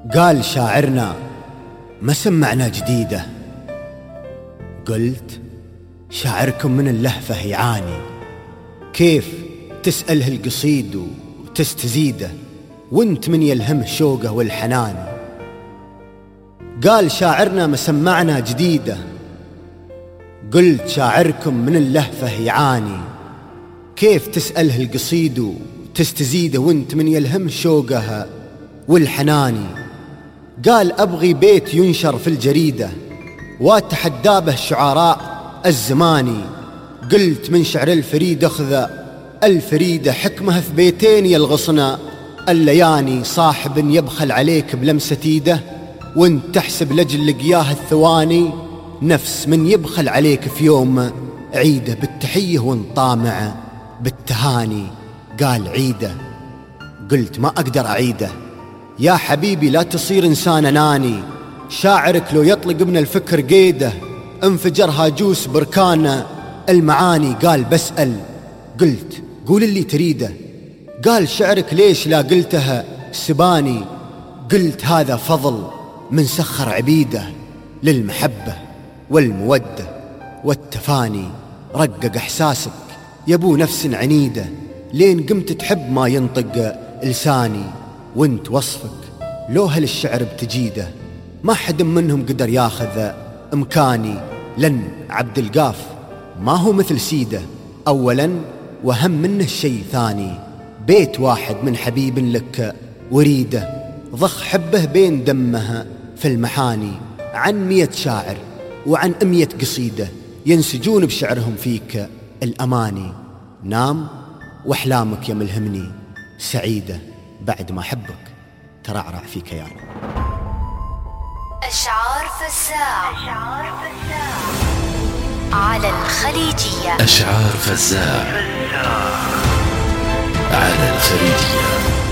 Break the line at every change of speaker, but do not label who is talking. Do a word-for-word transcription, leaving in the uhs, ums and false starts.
قال شاعرنا ما سمعنا جديدة. قلت شاعركم من اللهفة يعاني، كيف تسأله القصيد وتستزيده وانت من يلهمه شوقه والحنان. قال شاعرنا ما سمعنا جديدة. قلت شاعركم من اللهفة يعاني، كيف تسأله القصيد وتستزيده وانت من يلهمه شوقه والحناني. قال أبغي بيت ينشر في الجريدة واتحدى به شعراء الزماني. قلت من شعر الفريد أخذ الفريدة حكمه في بيتين يلغصنا اللياني. صاحب يبخل عليك بلمسة ايده وانت تحسب لجل لقياه الثواني، نفس من يبخل عليك في يوم عيده بالتحية وانت طامع بالتهاني. قال عيده. قلت ما أقدر أعيده يا حبيبي، لا تصير إنسان أناني. شاعرك لو يطلق من الفكر قيده انفجر هاجوس بركان المعاني. قال بسأل. قلت قول اللي تريده. قال شعرك ليش لا قلتها سباني. قلت هذا فضل من سخر عبيده للمحبة والمودة والتفاني. رقق إحساسك يبو نفس عنيدة لين قمت تحب ما ينطق لساني. وانت وصفك لو هالشعر بتجيده ما حد منهم قدر ياخذ امكاني. لن عبد القاف ما هو مثل سيده، اولا وهم منه شيء ثاني. بيت واحد من حبيب لك وريده ضخ حبه بين دمها في المحاني. عن مية شاعر وعن أمية قصيدة ينسجون بشعرهم فيك الأماني. نام وأحلامك يا ملهمني سعيدة بعد ما حبك ترعرع في كياني.
أشعار فزاع على الخليجية.
أشعار فزاع على الخليجية.